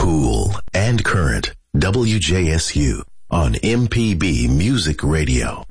Cool and current. WJSU on MPB Music Radio.